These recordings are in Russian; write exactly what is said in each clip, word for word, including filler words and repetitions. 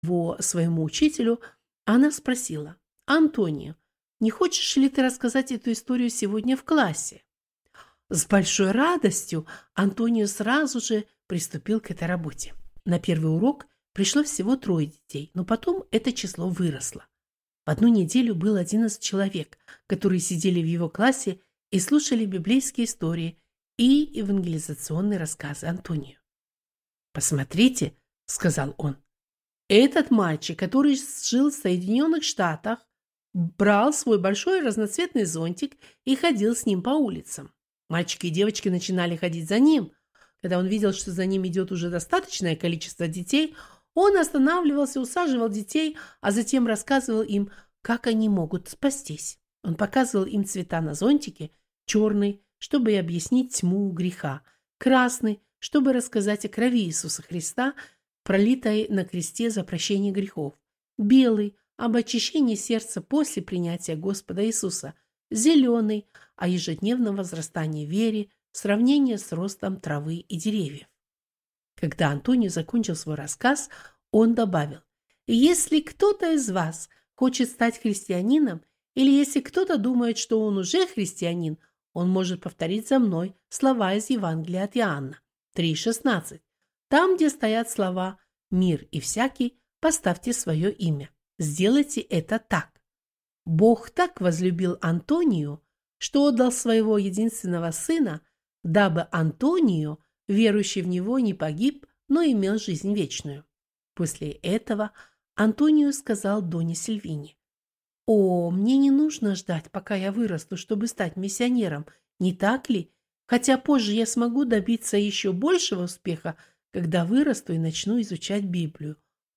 его своему учителю, она спросила: «Антонио, не хочешь ли ты рассказать эту историю сегодня в классе?» С большой радостью Антонио сразу же приступил к этой работе. На первый урок пришло всего трое детей, но потом это число выросло. В одну неделю было одиннадцать человек, которые сидели в его классе и слушали библейские истории и евангелизационные рассказы Антонио. «Посмотрите», — сказал он, — «этот мальчик, который жил в Соединенных Штатах, брал свой большой разноцветный зонтик и ходил с ним по улицам. Мальчики и девочки начинали ходить за ним. Когда он видел, что за ним идет уже достаточное количество детей, он останавливался, усаживал детей, а затем рассказывал им, как они могут спастись. Он показывал им цвета на зонтике: черный, чтобы объяснить тьму греха, красный, чтобы рассказать о крови Иисуса Христа, пролитой на кресте за прощение грехов, белый, об очищении сердца после принятия Господа Иисуса, зеленый, о ежедневном возрастании в вере, сравнение с ростом травы и деревьев. Когда Антонио закончил свой рассказ, он добавил: «Если кто-то из вас хочет стать христианином, или если кто-то думает, что он уже христианин, он может повторить за мной слова из Евангелия от Иоанна три шестнадцать. Там, где стоят слова «мир» и «всякий», поставьте свое имя. Сделайте это так. Бог так возлюбил Антонио, что отдал своего единственного сына, дабы Антонио, верующий в него, не погиб, но имел жизнь вечную». После этого Антонио сказал Доне Сильвине: «О, мне не нужно ждать, пока я вырасту, чтобы стать миссионером, не так ли? Хотя позже я смогу добиться еще большего успеха, когда вырасту и начну изучать Библию».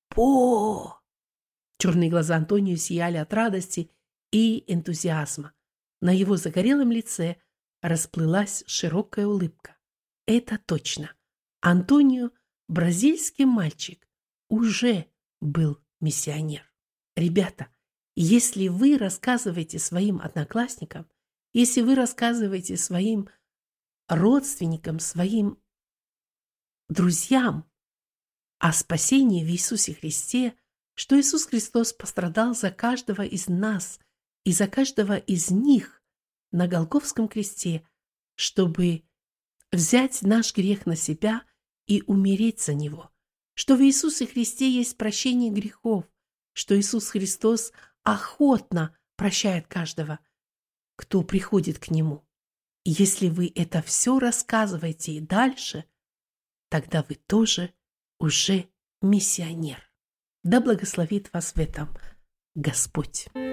По! Черные глаза Антонио сияли от радости и энтузиазма. На его загорелом лице расплылась широкая улыбка. Это точно. Антонио, бразильский мальчик, уже был миссионер. Ребята, если вы рассказываете своим одноклассникам, если вы рассказываете своим родственникам, своим друзьям о спасении в Иисусе Христе, что Иисус Христос пострадал за каждого из нас и за каждого из них на Голгофском кресте, чтобы взять наш грех на себя и умереть за него, что в Иисусе Христе есть прощение грехов, что Иисус Христос охотно прощает каждого, кто приходит к Нему. И если вы это все рассказываете и дальше, тогда вы тоже уже миссионер. Да благословит вас в этом Господь.